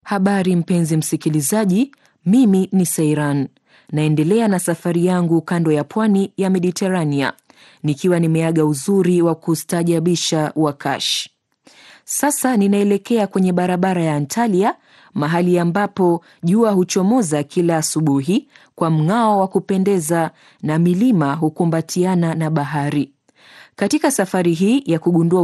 Habari mpenzi msikilizaji, mimi ni Seiran. Naendelea na safari yangu kando ya pwani ya Mediterania, nikiwa nimeaga uzuri wa kustaajabisha wa Kash. Sasa ninaelekea kwenye barabara ya Antalya, mahali ambapo jua huchomoza kila asubuhi kwa mng'ao wa kupendeza na milima hukumbatiana na bahari. Katika safari hii ya kugundua